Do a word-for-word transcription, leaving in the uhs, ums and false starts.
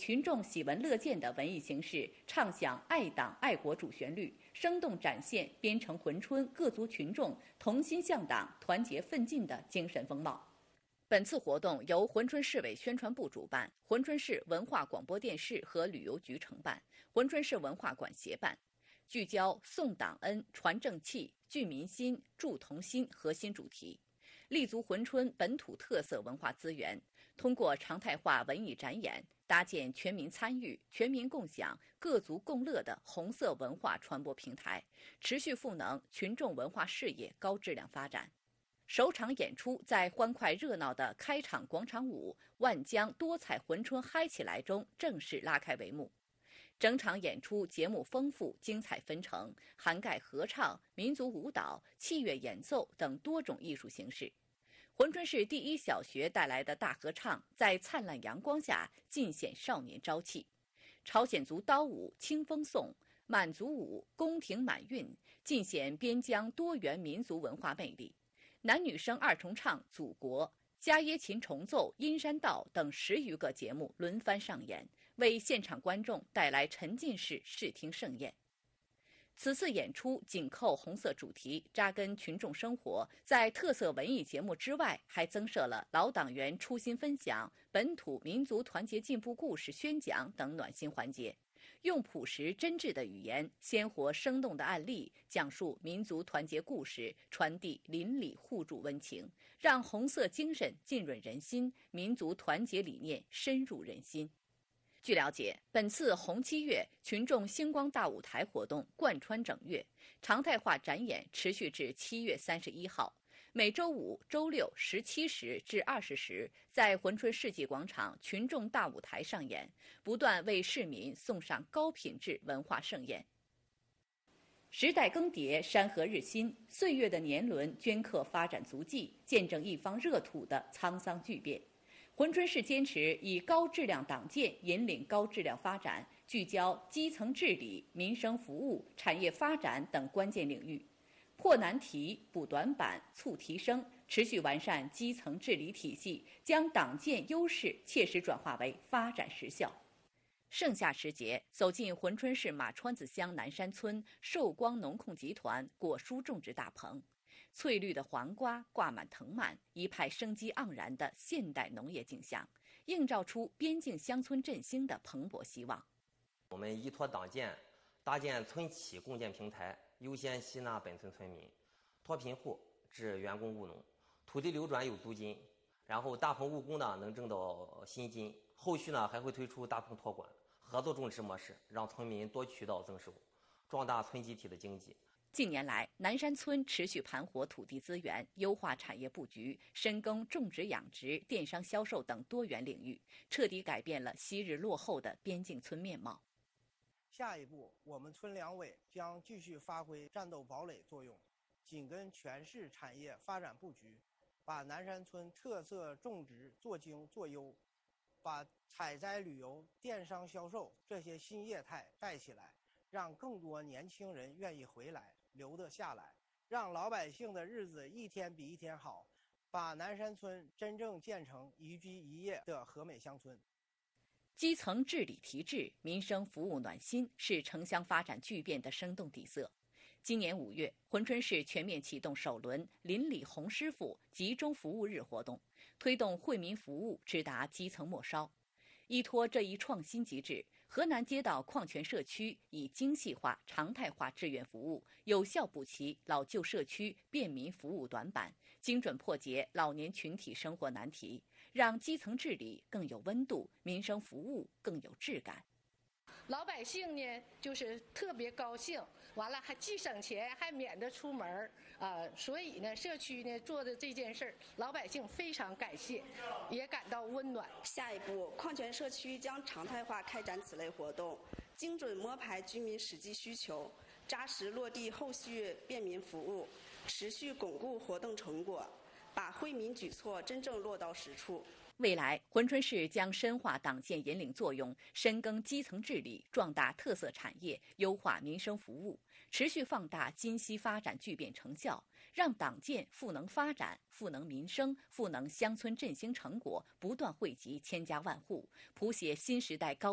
群众喜闻乐见的文艺形式，唱响爱党爱国主旋律，生动展现边城珲春各族群众同心向党、团结奋进的精神风貌。本次活动由珲春市委宣传部主办，珲春市文化广播电视和旅游局承办，珲春市文化馆协办，聚焦颂党恩、传正气、聚民心、助同心核心主题，立足珲春本土特色文化资源，通过常态化文艺展演，搭建全民参与、全民共享、各族共乐的红色文化传播平台，持续赋能群众文化事业高质量发展。首场演出在欢快热闹的开场广场舞“万江多彩珲春嗨起来”中正式拉开帷幕。整场演出节目丰富、精彩纷呈，涵盖合唱、民族舞蹈、器乐演奏等多种艺术形式。珲春市第一小学带来的大合唱，在灿烂阳光下尽显少年朝气。朝鲜族刀舞《清风颂》，满族舞《宫廷满韵》，尽显边疆多元民族文化魅力。男女生二重唱《祖国》、伽耶琴重奏《阴山道》等十余个节目轮番上演，为现场观众带来沉浸式视听盛宴。此次演出紧扣红色主题，扎根群众生活，在特色文艺节目之外，还增设了老党员初心分享、本土民族团结进步故事宣讲等暖心环节，用朴实真挚的语言、鲜活生动的案例，讲述民族团结故事，传递邻里互助温情，让红色精神浸润人心，民族团结理念深入人心。据了解，本次红七月群众星光大舞台活动贯穿整月，常态化展演持续至七月三十一号，每周五、周六十七时至二十时，在珲春世纪广场群众大舞台上演，不断为市民送上高品质文化盛宴。时代更迭，山河日新，岁月的年轮镌刻发展足迹，见证一方热土的沧桑巨变。珲春市坚持以高质量党建引领高质量发展，聚焦基层治理、民生服务、产业发展等关键领域，破难题、补短板、促提升，持续完善基层治理体系，将党建优势切实转化为发展实效。盛夏时节，走进珲春市马川子乡南山村寿光农控集团果蔬种植大棚，翠绿的黄瓜挂满藤蔓，一派生机盎然的现代农业景象，映照出边境乡村振兴的蓬勃希望。 我们依托党建，搭建村企共建平台，优先吸纳本村村民，脱贫户至员工务农，土地流转有租金，然后大棚务工呢能挣到薪金。后续呢还会推出大棚托管、合作种植模式，让村民多渠道增收，壮大村集体的经济。 近年来，南山村持续盘活土地资源，优化产业布局，深耕种植养殖、电商销售等多元领域，彻底改变了昔日落后的边境村面貌。 下一步，我们村两委将继续发挥战斗堡垒作用，紧跟全市产业发展布局，把南山村特色种植做精做优，把采摘旅游、电商销售这些新业态带起来，让更多年轻人愿意回来留得下来，让老百姓的日子一天比一天好，把南山村真正建成宜居宜业的和美乡村。 基层治理提质、民生服务暖心，是城乡发展巨变的生动底色。今年五月，珲春市全面启动首轮邻里红师傅集中服务日活动，推动惠民服务直达基层末梢。依托这一创新机制，河南街道矿泉社区以精细化、常态化志愿服务，有效补齐老旧社区便民服务短板，精准破解老年群体生活难题，让基层治理更有温度，民生服务更有质感。 老百姓呢，就是特别高兴，完了还既省钱，还免得出门儿啊、呃，所以呢，社区呢做的这件事儿，老百姓非常感谢，也感到温暖。 下一步，矿泉社区将常态化开展此类活动，精准摸排居民实际需求，扎实落地后续便民服务，持续巩固活动成果，把惠民举措真正落到实处。 未来，珲春市将深化党建引领作用，深耕基层治理，壮大特色产业，优化民生服务，持续放大今昔发展巨变成效，让党建赋能发展、赋能民生、赋能乡村振兴成果不断惠及千家万户，谱写新时代高